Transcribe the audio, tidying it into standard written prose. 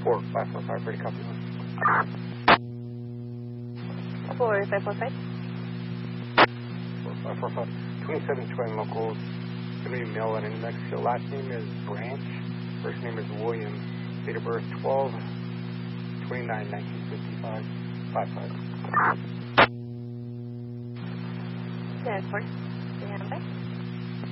4545, ready, copy. 4545. 4545. 2720 local. Going to be male and in Mexico. Last name is Branch. First name is William. Date of birth 12/29/1955. 55. Yeah, of course. Stand by.